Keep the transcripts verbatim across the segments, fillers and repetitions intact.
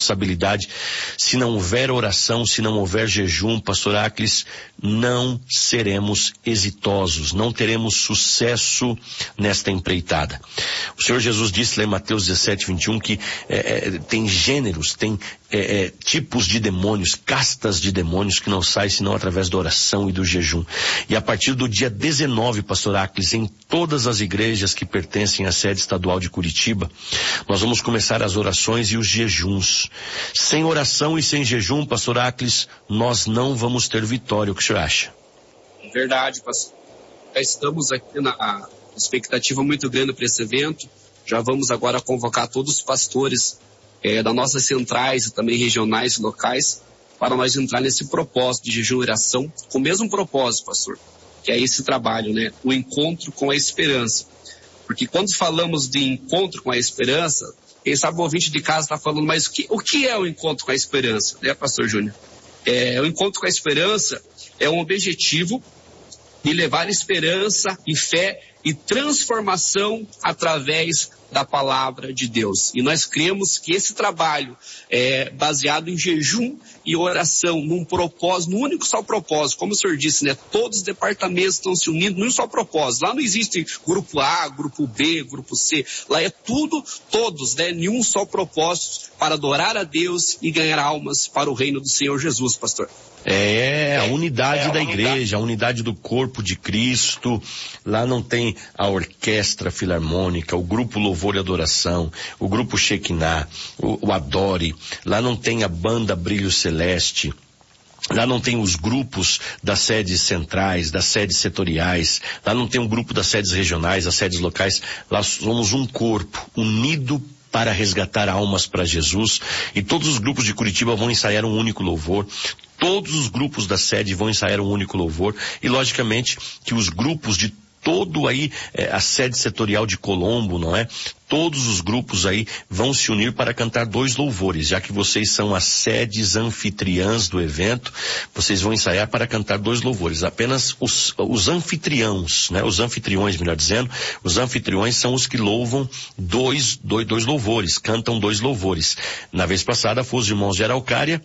responsabilidade. Se não houver oração, se não houver jejum, pastor Aclis, não seremos exitosos, não teremos sucesso nesta empreitada. O Senhor Jesus disse lá em Mateus dezessete, vinte e um, que é, é, tem gêneros, tem é, é, tipos de demônios, castas de demônios que não saem senão através da oração e do jejum. E a partir do dia dezenove, pastor Aclis, em todas as igrejas que pertencem à sede estadual de Curitiba, nós vamos começar as orações e os jejuns. Sem oração e sem jejum, pastor Aclis, nós não vamos ter vitória. O que o senhor acha? Verdade, pastor. Já estamos aqui na expectativa muito grande para esse evento. Já vamos agora convocar todos os pastores é, das nossas centrais e também regionais e locais para nós entrar nesse propósito de jejum e oração, com o mesmo propósito, pastor, que é esse trabalho, né? O encontro com a esperança. Porque quando falamos de encontro com a esperança, quem sabe o ouvinte de casa está falando, mas o que, o que é o encontro com a esperança, né, pastor Júnior? É, o encontro com a esperança é um objetivo de levar esperança e fé e transformação através da palavra de Deus. E nós cremos que esse trabalho é baseado em jejum e oração, num propósito, num único só propósito. Como o senhor disse, né? Todos os departamentos estão se unindo num só propósito. Lá não existe grupo A, grupo B, grupo C. Lá é tudo, todos, né? Em um só propósito para adorar a Deus e ganhar almas para o reino do Senhor Jesus, pastor. É, a unidade é, da a igreja, unidade. a unidade do corpo de Cristo. Lá não tem a orquestra filarmônica, o grupo Louvor e Adoração, o grupo Shekinah, o, o Adore. Lá não tem a banda Brilho Celeste. Lá não tem os grupos das sedes centrais, das sedes setoriais. Lá não tem um grupo das sedes regionais, das sedes locais. Lá somos um corpo unido para resgatar almas para Jesus. E todos os grupos de Curitiba vão ensaiar um único louvor. Todos os grupos da sede vão ensaiar um único louvor. E logicamente que os grupos de todo aí, é, a sede setorial de Colombo, não é? Todos os grupos aí vão se unir para cantar dois louvores, já que vocês são as sedes anfitriãs do evento, vocês vão ensaiar para cantar dois louvores. Apenas os, os anfitriãos, né? Os anfitriões, melhor dizendo, os anfitriões são os que louvam dois, dois, dois louvores, cantam dois louvores. Na vez passada foram os irmãos de Araucária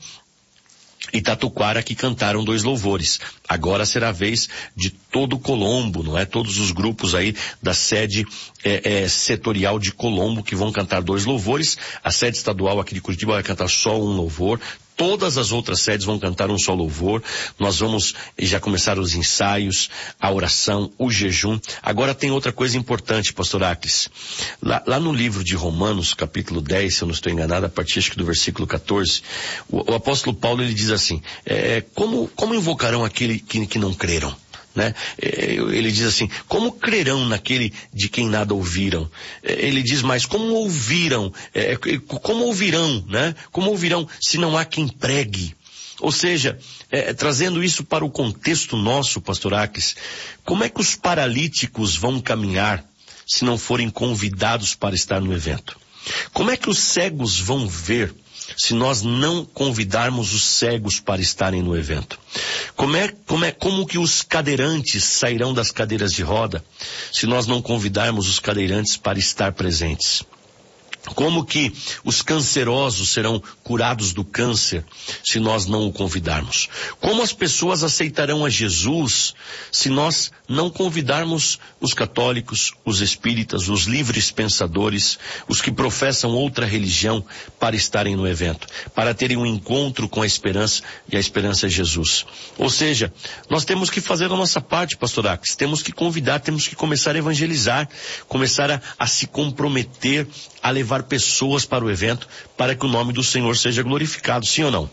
e Tatuquara que cantaram dois louvores. Agora será a vez de todo Colombo, não é? Todos os grupos aí da sede é, é, setorial de Colombo que vão cantar dois louvores. A sede estadual aqui de Curitiba vai cantar só um louvor. Todas as outras sedes vão cantar um só louvor. Nós vamos já começar os ensaios, a oração, o jejum. Agora tem outra coisa importante, pastor Aclis. Lá, lá no livro de Romanos, capítulo dez, se eu não estou enganado, a partir acho que do versículo catorze, o, o apóstolo Paulo ele diz assim, é, como, como invocarão aquele que, que não creram? Né? Ele diz assim, como crerão naquele de quem nada ouviram? Ele diz mais, como ouviram, como ouvirão, né? Como ouvirão se não há quem pregue? Ou seja, é, trazendo isso para o contexto nosso, pastor Aclis, como é que os paralíticos vão caminhar se não forem convidados para estar no evento? Como é que os cegos vão ver se nós não convidarmos os cegos para estarem no evento? Como é, como é, como que os cadeirantes sairão das cadeiras de roda se nós não convidarmos os cadeirantes para estar presentes? Como que os cancerosos serão curados do câncer se nós não o convidarmos? Como as pessoas aceitarão a Jesus se nós não convidarmos os católicos, os espíritas, os livres pensadores, os que professam outra religião para estarem no evento, para terem um encontro com a esperança, e a esperança é Jesus? Ou seja, nós temos que fazer a nossa parte, pastor Aclis, temos que convidar, temos que começar a evangelizar, começar a, a se comprometer, a levar pessoas para o evento, para que o nome do Senhor seja glorificado, sim ou não?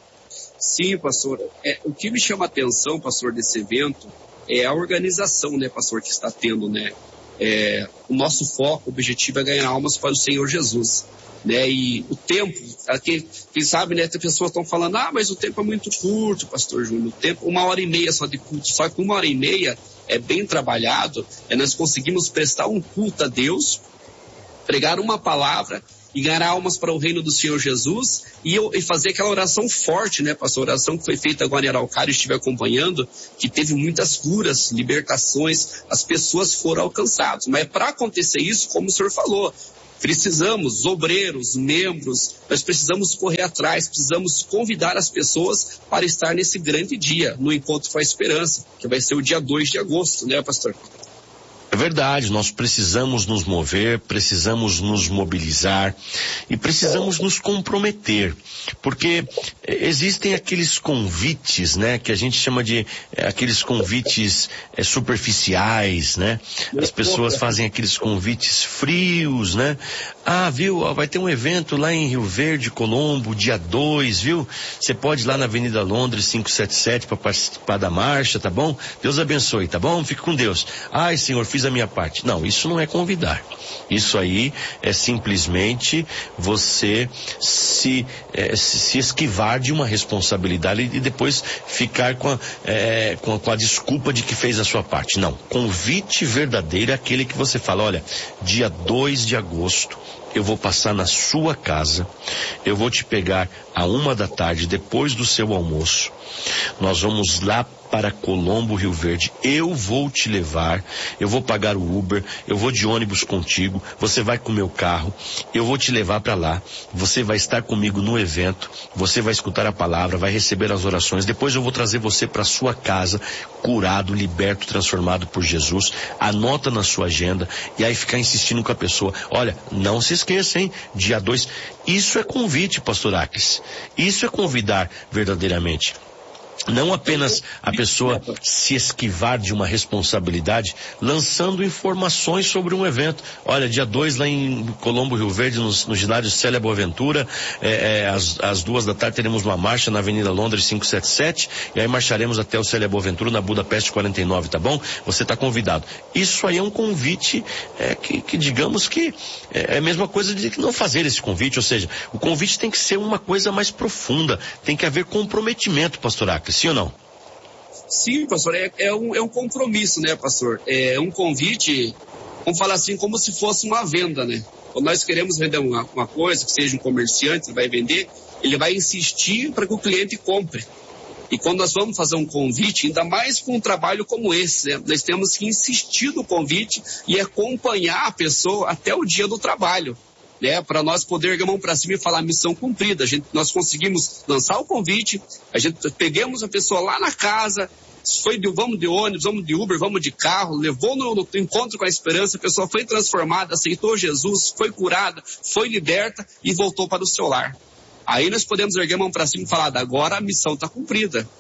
Sim, pastor. É, o que me chama a atenção, pastor, desse evento é a organização, né, pastor, que está tendo, né? É, o nosso foco, o objetivo é ganhar almas para o Senhor Jesus, né? E o tempo, quem, quem sabe, né, as pessoas estão falando, ah, mas o tempo é muito curto, pastor Júnior, o tempo, uma hora e meia só de culto, só que uma hora e meia é bem trabalhado, é, nós conseguimos prestar um culto a Deus, pregar uma palavra e ganhar almas para o reino do Senhor Jesus e, eu, e fazer aquela oração forte, né, pastor? A oração que foi feita agora em Araucária, eu estive acompanhando, que teve muitas curas, libertações, as pessoas foram alcançadas. Mas para acontecer isso, como o senhor falou, Precisamos, obreiros, membros, nós precisamos correr atrás, precisamos convidar as pessoas para estar nesse grande dia, no Encontro com a Esperança, que vai ser o dia dois de agosto, né, pastor? É verdade, nós precisamos nos mover, precisamos nos mobilizar e precisamos nos comprometer, porque existem aqueles convites, né, que a gente chama de é, aqueles convites é, superficiais, né? As pessoas fazem aqueles convites frios, né? Ah, viu, vai ter um evento lá em Rio Verde, Colombo, dia dois, viu? Você pode ir lá na Avenida Londres quinhentos e setenta e sete para participar da marcha, tá bom? Deus abençoe, tá bom? Fique com Deus. Ai, Senhor, fiz a minha parte. Não, isso não é convidar. Isso aí é simplesmente você se, é, se esquivar de uma responsabilidade e depois ficar com a, é, com, a, com a desculpa de que fez a sua parte. Não, convite verdadeiro é aquele que você fala, olha, dia dois de agosto, eu vou passar na sua casa, eu vou te pegar a uma da tarde, depois do seu almoço, nós vamos lá para Colombo, Rio Verde, eu vou te levar, eu vou pagar o Uber, eu vou de ônibus contigo, você vai com o meu carro, eu vou te levar para lá, você vai estar comigo no evento, você vai escutar a palavra, vai receber as orações, depois eu vou trazer você para sua casa, curado, liberto, transformado por Jesus, anota na sua agenda, e aí ficar insistindo com a pessoa, olha, não se esqueça, hein, dia dois, isso é convite, pastor Acres, isso é convidar verdadeiramente. Não apenas a pessoa se esquivar de uma responsabilidade, lançando informações sobre um evento. Olha, dia dois lá em Colombo, Rio Verde, no, no ginásio Célia Boaventura, é, é, às, às duas da tarde teremos uma marcha na Avenida Londres quinhentos e setenta e sete, e aí marcharemos até o Célia Boaventura na Budapeste quarenta e nove, tá bom? Você está convidado. Isso aí é um convite é, que, que digamos que é, é a mesma coisa de não fazer esse convite, ou seja, o convite tem que ser uma coisa mais profunda, tem que haver comprometimento, pastor Acres. Sim ou não? Sim, pastor, é, é, um, é um compromisso, né, pastor? É um convite, vamos falar assim, como se fosse uma venda, né? Quando nós queremos vender uma, uma coisa, que seja um comerciante, ele vai vender, ele vai insistir para que o cliente compre. E quando nós vamos fazer um convite, ainda mais com um trabalho como esse, né, nós temos que insistir no convite e acompanhar a pessoa até o dia do trabalho. Né, para nós poder erguer a mão para cima e falar missão cumprida. A gente, nós conseguimos lançar o convite, a gente pegamos a pessoa lá na casa, foi de, vamos de ônibus, vamos de Uber, vamos de carro, levou no, no encontro com a esperança, a pessoa foi transformada, aceitou Jesus, foi curada, foi liberta e voltou para o seu lar. Aí nós podemos erguer a mão para cima e falar, agora a missão está cumprida.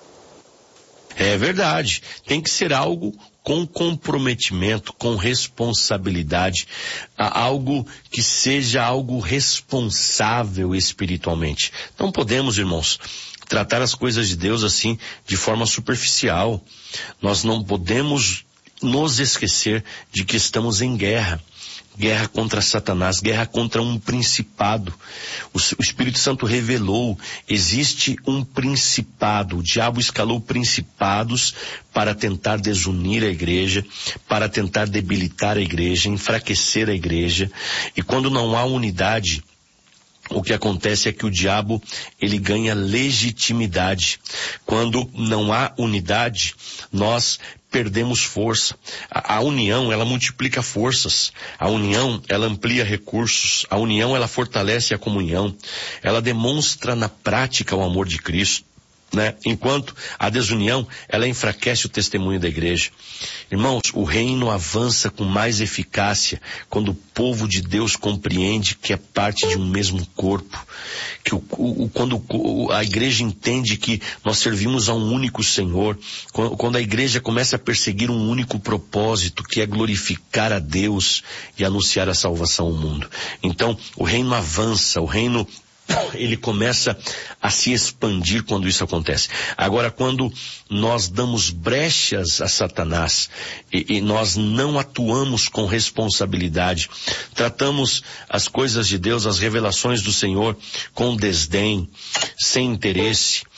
É verdade, tem que ser algo com comprometimento, com responsabilidade, algo que seja algo responsável espiritualmente. Não podemos, irmãos, tratar as coisas de Deus assim, de forma superficial. Nós não podemos nos esquecer de que estamos em guerra. Guerra contra Satanás, guerra contra um principado. O, o Espírito Santo revelou, existe um principado, o diabo escalou principados para tentar desunir a igreja, para tentar debilitar a igreja, enfraquecer a igreja, e quando não há unidade, o que acontece é que o diabo, ele ganha legitimidade. Quando não há unidade, nós perdemos força. A, a união, ela multiplica forças. A união, ela amplia recursos. A união, ela fortalece a comunhão. Ela demonstra na prática o amor de Cristo. Né? Enquanto a desunião, ela enfraquece o testemunho da igreja. Irmãos, o reino avança com mais eficácia quando o povo de Deus compreende que é parte de um mesmo corpo, que o, o, quando a igreja entende que nós servimos a um único Senhor, quando, quando a igreja começa a perseguir um único propósito, que é glorificar a Deus e anunciar a salvação ao mundo. Então, o reino avança, o reino ele começa a se expandir quando isso acontece. Agora, quando nós damos brechas a Satanás e, e nós não atuamos com responsabilidade, tratamos as coisas de Deus, as revelações do Senhor com desdém, sem interesse,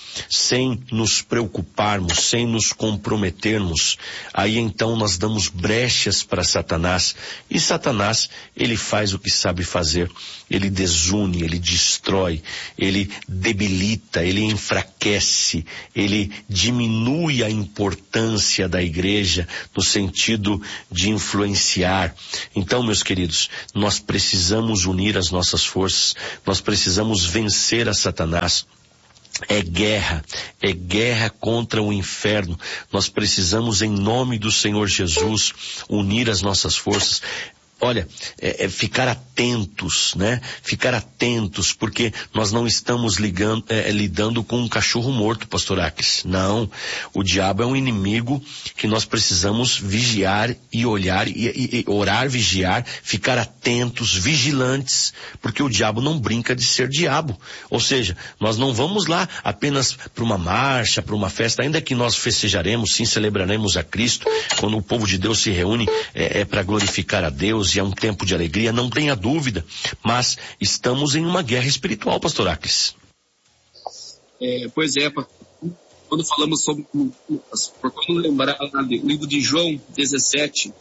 sem nos preocuparmos, sem nos comprometermos, aí então nós damos brechas para Satanás. E Satanás, ele faz o que sabe fazer. Ele desune, ele destrói, ele debilita, ele enfraquece, ele diminui a importância da igreja no sentido de influenciar. Então, meus queridos, nós precisamos unir as nossas forças, nós precisamos vencer a Satanás. É guerra, é guerra contra o inferno. Nós precisamos, em nome do Senhor Jesus, unir as nossas forças. Olha, é, é ficar atentos, né? Ficar atentos, porque nós não estamos ligando, é, lidando com um cachorro morto, pastor Aques. Não, o diabo é um inimigo que nós precisamos vigiar e olhar, e, e, e orar, vigiar, ficar atentos, vigilantes, porque o diabo não brinca de ser diabo. Ou seja, nós não vamos lá apenas para uma marcha, para uma festa, ainda que nós festejaremos, sim, celebraremos a Cristo, quando o povo de Deus se reúne, é, é para glorificar a Deus, e é um tempo de alegria, não tenha dúvida, mas estamos em uma guerra espiritual, pastor Aques. É, pois é, quando falamos sobre, por quando lembrar no livro de João dezessete,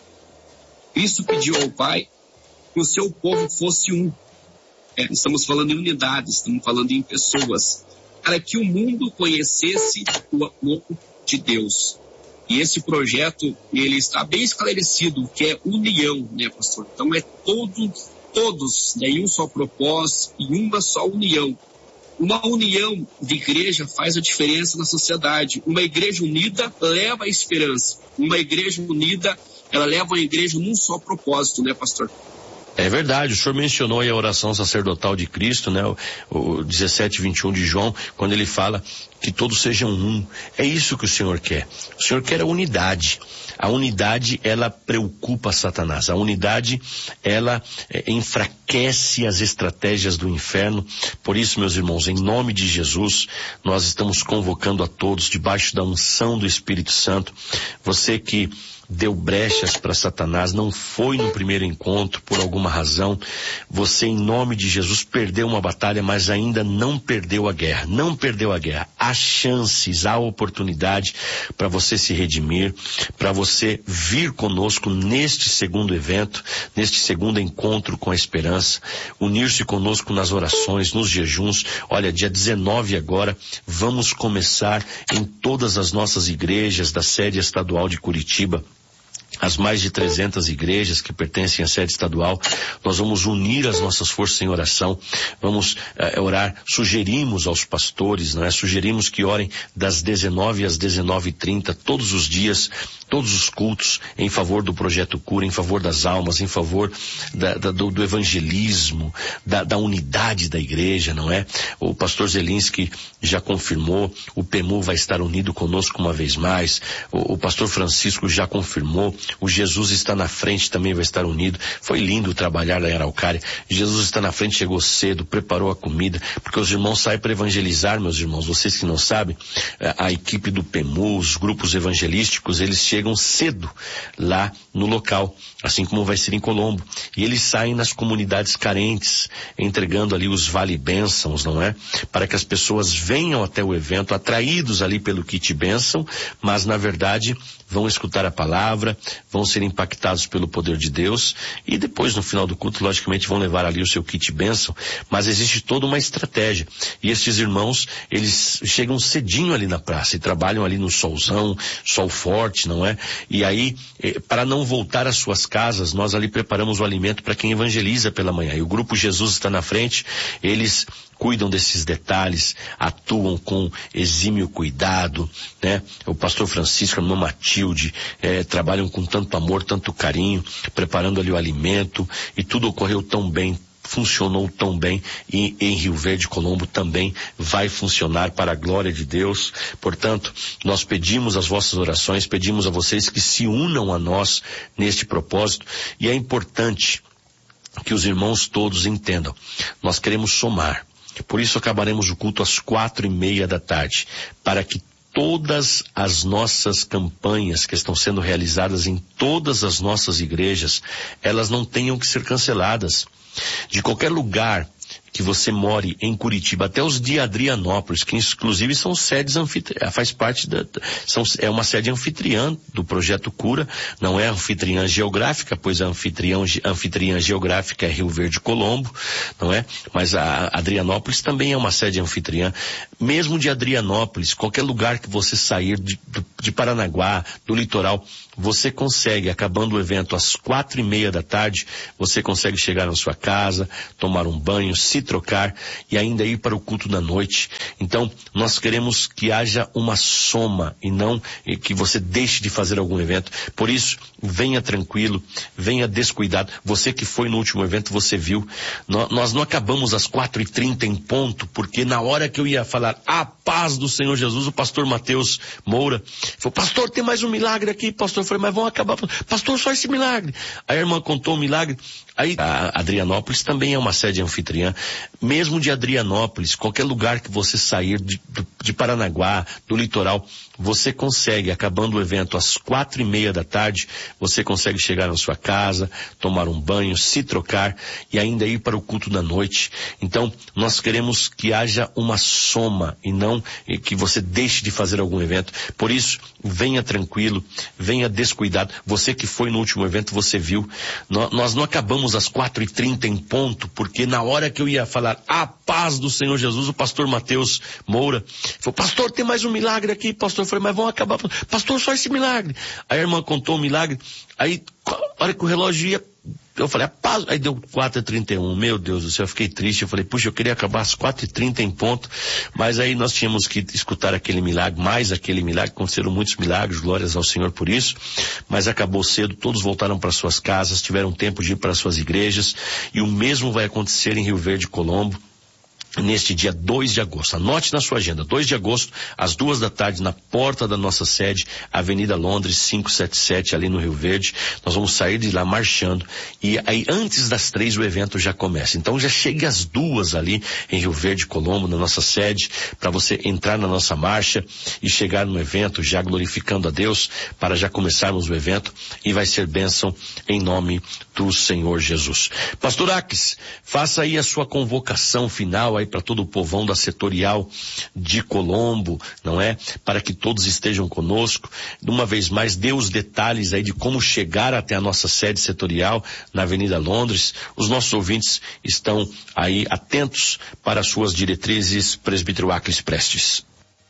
Cristo pediu ao Pai que o seu povo fosse um. É, estamos falando em unidade, estamos falando em pessoas, para que o mundo conhecesse o amor de Deus. E esse projeto, ele está bem esclarecido, que é união, né, pastor? Então é todos, todos, né, em um só propósito, em uma só união. Uma união de igreja faz a diferença na sociedade. Uma igreja unida leva a esperança. Uma igreja unida, ela leva a igreja num só propósito, né, pastor? É verdade, o senhor mencionou aí a oração sacerdotal de Cristo, né, o, o dezessete, vinte e um de João, quando ele fala que todos sejam um. É isso que o Senhor quer. O Senhor quer a unidade. A unidade, ela preocupa Satanás. A unidade, ela é, enfraquece as estratégias do inferno. Por isso, meus irmãos, em nome de Jesus, nós estamos convocando a todos, debaixo da unção do Espírito Santo, você que deu brechas para Satanás, não foi no primeiro encontro por alguma razão, você em nome de Jesus perdeu uma batalha, mas ainda não perdeu a guerra, não perdeu a guerra. Há chances, há oportunidade para você se redimir, para você vir conosco neste segundo evento, neste segundo encontro com a esperança, unir-se conosco nas orações, nos jejuns. Olha, dia dezenove agora, vamos começar em todas as nossas igrejas da sede estadual de Curitiba, as mais de trezentas igrejas que pertencem à sede estadual. Nós vamos unir as nossas forças em oração, vamos uh, orar, sugerimos aos pastores, não é? Sugerimos que orem das dezenove às dezenove e trinta, todos os dias, todos os cultos, em favor do Projeto Cura, em favor das almas, em favor da, da, do, do evangelismo, da, da unidade da igreja, não é? O pastor Zelinski já confirmou, o P E M U vai estar unido conosco uma vez mais, o, o pastor Francisco já confirmou, o Jesus está na frente, também vai estar unido. Foi lindo trabalhar lá em Araucária. Jesus está na frente, chegou cedo, preparou a comida, porque os irmãos saem para evangelizar, meus irmãos. Vocês que não sabem, a equipe do P E M U, os grupos evangelísticos, eles chegam cedo lá no local, assim como vai ser em Colombo. E eles saem nas comunidades carentes, entregando ali os vale-bênçãos, não é? Para que as pessoas venham até o evento, atraídos ali pelo kit bênção, mas na verdade vão escutar a palavra, vão ser impactados pelo poder de Deus e depois no final do culto, logicamente, vão levar ali o seu kit bênção, mas existe toda uma estratégia. E estes irmãos, eles chegam cedinho ali na praça e trabalham ali no solzão, sol forte, não é? E aí, para não voltar às suas casas, nós ali preparamos o alimento para quem evangeliza pela manhã. E o grupo Jesus está na frente, eles cuidam desses detalhes, atuam com exímio cuidado, né? O pastor Francisco, a irmã Matilde, é, trabalham com tanto amor, tanto carinho, preparando ali o alimento, e tudo ocorreu tão bem, funcionou tão bem, e em Rio Verde, Colombo também vai funcionar para a glória de Deus. Portanto, nós pedimos as vossas orações, pedimos a vocês que se unam a nós neste propósito, e é importante que os irmãos todos entendam, nós queremos somar. Por isso acabaremos o culto às quatro e meia da tarde, para que todas as nossas campanhas que estão sendo realizadas em todas as nossas igrejas, elas não tenham que ser canceladas. De qualquer lugar que você more em Curitiba, até os de Adrianópolis, que inclusive são sedes anfitriãs, faz parte da, são, é uma sede anfitriã do Projeto Cura, não é anfitriã geográfica, pois a anfitriã, anfitriã geográfica é Rio Verde Colombo, não é? Mas a Adrianópolis também é uma sede anfitriã. Mesmo de Adrianópolis, qualquer lugar que você sair de, de Paranaguá, do litoral, você consegue, acabando o evento às quatro e meia da tarde, você consegue chegar na sua casa, tomar um banho, se trocar e ainda ir para o culto da noite. Então, nós queremos que haja uma soma e não que você deixe de fazer algum evento. Por isso, venha tranquilo, venha descuidado. Você que foi no último evento, você viu. Nós não acabamos às quatro e trinta em ponto, porque na hora que eu ia falar a paz do Senhor Jesus, o pastor Mateus Moura falou, pastor, tem mais um milagre aqui, pastor. Eu falei, mas vão acabar. Pastor, só esse milagre. Aí a irmã contou o milagre. Aí a Adrianópolis também é uma sede anfitriã. Mesmo de Adrianópolis, qualquer lugar que você sair de, de Paranaguá, do litoral, você consegue, acabando o evento às quatro e meia da tarde, você consegue chegar na sua casa, tomar um banho, se trocar e ainda ir para o culto da noite. Então, nós queremos que haja uma soma e não que você deixe de fazer algum evento. Por isso, venha tranquilo, venha descuidado. Você que foi no último evento, você viu. Nós não acabamos às quatro e trinta em ponto, porque na hora que eu ia falar a paz do Senhor Jesus, o pastor Mateus Moura falou, pastor, tem mais um milagre aqui, pastor. Eu falei, mas vão acabar. Pastor, só esse milagre. Aí a irmã contou o milagre. Aí, a hora que o relógio ia, eu falei, a paz. Aí deu quatro e trinta e um. Meu Deus do céu, eu fiquei triste. Eu falei, puxa, eu queria acabar às quatro e trinta em ponto. Mas aí nós tínhamos que escutar aquele milagre, mais aquele milagre. Aconteceram muitos milagres, glórias ao Senhor por isso. Mas acabou cedo, todos voltaram para suas casas, tiveram tempo de ir para suas igrejas. E o mesmo vai acontecer em Rio Verde Colombo, neste dia dois de agosto. Anote na sua agenda, dois de agosto, às duas da tarde, na porta da nossa sede, Avenida Londres, quinhentos e setenta e sete, ali no Rio Verde. Nós vamos sair de lá marchando e aí antes das três o evento já começa. Então já chegue às duas ali em Rio Verde Colombo, na nossa sede, para você entrar na nossa marcha e chegar no evento já glorificando a Deus, para já começarmos o evento e vai ser bênção em nome do Senhor Jesus. Pastor Aques, faça aí a sua convocação final aí para todo o povão da setorial de Colombo, não é? Para que todos estejam conosco. Uma vez mais, dê os detalhes aí de como chegar até a nossa sede setorial na Avenida Londres. Os nossos ouvintes estão aí atentos para as suas diretrizes, presbítero Aques Prestes.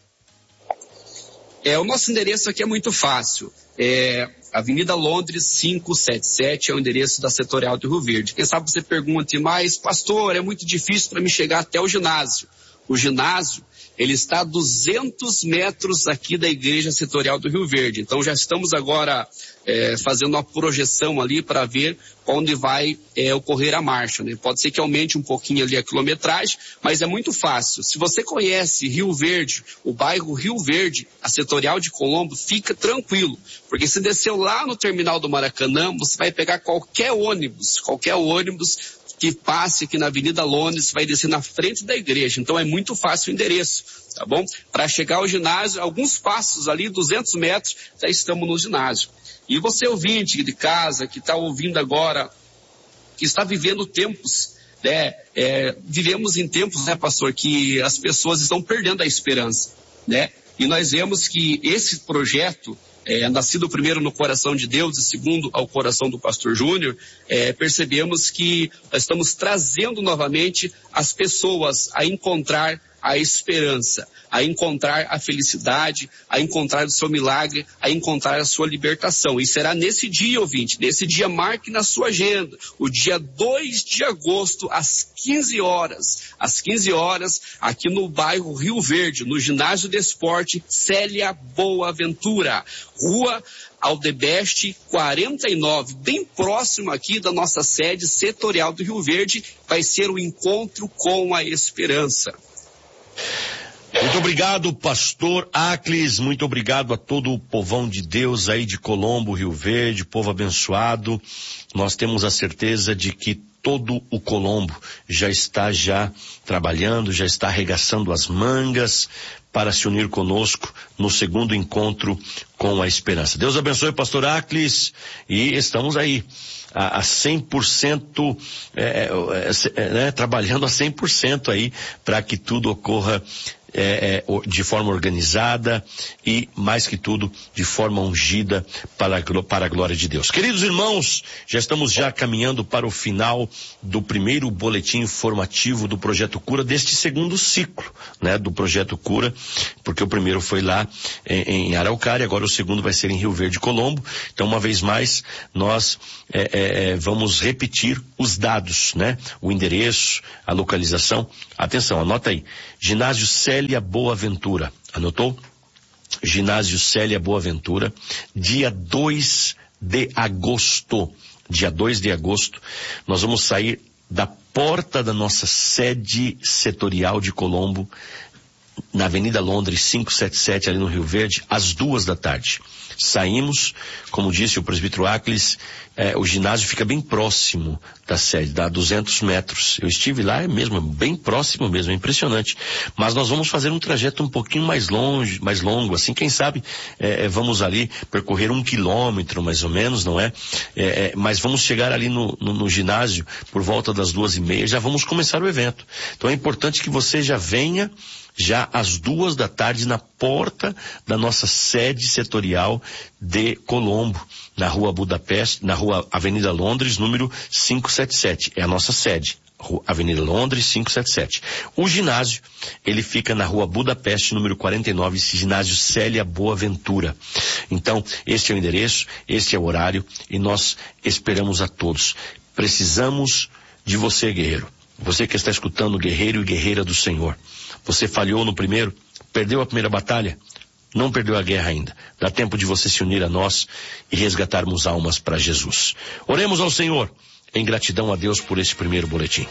É, o nosso endereço aqui é muito fácil. É Avenida Londres quinhentos e setenta e sete é o endereço da setorial de Rio Verde. Quem sabe você pergunte, mas pastor, é muito difícil para me chegar até o ginásio. O ginásio, ele está a duzentos metros aqui da igreja setorial do Rio Verde. Então já estamos agora é, fazendo uma projeção ali para ver onde vai é, ocorrer a marcha, né? Pode ser que aumente um pouquinho ali a quilometragem, mas é muito fácil. Se você conhece Rio Verde, o bairro Rio Verde, a setorial de Colombo, fica tranquilo. Porque se desceu lá no terminal do Maracanã, você vai pegar qualquer ônibus, qualquer ônibus que passe aqui na Avenida Londres, vai descer na frente da igreja. Então é muito fácil o endereço, tá bom? Para chegar ao ginásio, alguns passos ali, duzentos metros, já estamos no ginásio. E você ouvinte de casa, que está ouvindo agora, que está vivendo tempos, né? É, vivemos em tempos, né, pastor, que as pessoas estão perdendo a esperança, né? E nós vemos que esse projeto, É, nascido primeiro no coração de Deus e segundo ao coração do pastor Júnior, é, percebemos que estamos trazendo novamente as pessoas a encontrar a esperança, a encontrar a felicidade, a encontrar o seu milagre, a encontrar a sua libertação. E será nesse dia, ouvinte, nesse dia, marque na sua agenda, o dia dois de agosto, às quinze horas, às quinze horas, aqui no bairro Rio Verde, no ginásio de esporte Célia Boaventura, rua Aldebeste quarenta e nove, bem próximo aqui da nossa sede setorial do Rio Verde, vai ser o encontro com a esperança. Muito obrigado, pastor Acles, muito obrigado a todo o povão de Deus aí de Colombo, Rio Verde, povo abençoado. Nós temos a certeza de que todo o Colombo já está já trabalhando, já está arregaçando as mangas para se unir conosco no segundo encontro com a esperança. Deus abençoe, pastor Acles, e estamos aí a, a cem por cento, é, é, é, né, trabalhando a cem por cento aí para que tudo ocorra É, é, de forma organizada e, mais que tudo, de forma ungida para a, para a glória de Deus. Queridos irmãos, já estamos já caminhando para o final do primeiro boletim informativo do Projeto Cura, deste segundo ciclo, né, do Projeto Cura, porque o primeiro foi lá em, em Araucária, agora o segundo vai ser em Rio Verde, Colombo. Então, uma vez mais, nós é, é, vamos repetir os dados, né, o endereço, a localização. Atenção, anota aí, ginásio Célia Boaventura, anotou? Ginásio Célia Boaventura, dia dois de agosto, dia dois de agosto, nós vamos sair da porta da nossa sede setorial de Colombo, na Avenida Londres quinhentos e setenta e sete, ali no Rio Verde, às duas da tarde. Saímos, como disse o presbítero Acles, eh, o ginásio fica bem próximo da sede, dá duzentos metros. Eu estive lá, é mesmo, bem próximo mesmo, é impressionante. Mas nós vamos fazer um trajeto um pouquinho mais longe, mais longo, assim, quem sabe eh, vamos ali percorrer um quilômetro, mais ou menos, não é? Eh, mas vamos chegar ali no, no, no ginásio por volta das duas e meia, já vamos começar o evento. Então é importante que você já venha já às duas da tarde na porta da nossa sede setorial de Colombo, na rua Budapeste, na rua Avenida Londres, número quinhentos e setenta e sete. É a nossa sede. Avenida Londres, quinhentos e setenta e sete. O ginásio, ele fica na rua Budapeste, número quarenta e nove, esse ginásio Célia Boaventura. Então, este é o endereço, este é o horário, e nós esperamos a todos. Precisamos de você, guerreiro. Você que está escutando, guerreiro e guerreira do Senhor. Você falhou no primeiro, perdeu a primeira batalha, não perdeu a guerra ainda. Dá tempo de você se unir a nós e resgatarmos almas para Jesus. Oremos ao Senhor, em gratidão a Deus por esse primeiro boletim.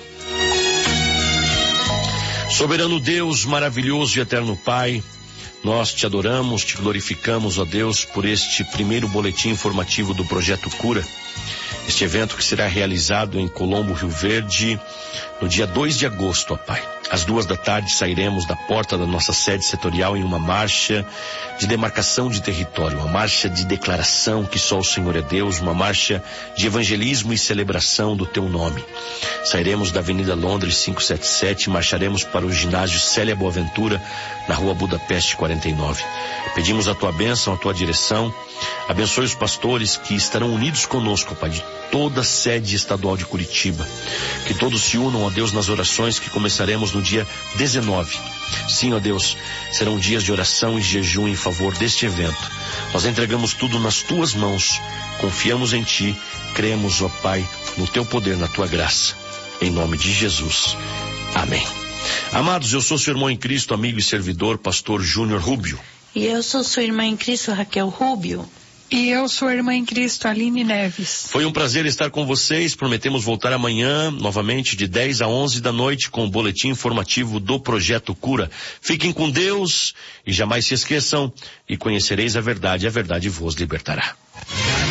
Soberano Deus, maravilhoso e eterno Pai, nós te adoramos, te glorificamos, ó Deus, por este primeiro boletim informativo do Projeto Cura. Este evento que será realizado em Colombo, Rio Verde, no dia dois de agosto, ó Pai. Às duas da tarde sairemos da porta da nossa sede setorial em uma marcha de demarcação de território, uma marcha de declaração que só o Senhor é Deus, uma marcha de evangelismo e celebração do Teu nome. Sairemos da Avenida Londres quinhentos e setenta e sete e marcharemos para o ginásio Célia Boaventura, na rua Budapeste quarenta e nove. Pedimos a Tua bênção, a Tua direção. Abençoe os pastores que estarão unidos conosco, Pai, de toda a sede estadual de Curitiba. Que todos se unam, ó Deus, nas orações que começaremos no dia dezenove. Sim, ó Deus, serão dias de oração e jejum em favor deste evento. Nós entregamos tudo nas Tuas mãos, confiamos em Ti, cremos, ó Pai, no Teu poder, na Tua graça. Em nome de Jesus. Amém. Amados, eu sou seu irmão em Cristo, amigo e servidor, pastor Júnior Rubio. E eu sou sua irmã em Cristo, Raquel Rubio. E eu sou a irmã em Cristo, Aline Neves. Foi um prazer estar com vocês. Prometemos voltar amanhã, novamente, de dez a onze da noite, com o boletim informativo do Projeto Cura. Fiquem com Deus e jamais se esqueçam, e conhecereis a verdade, a verdade vos libertará.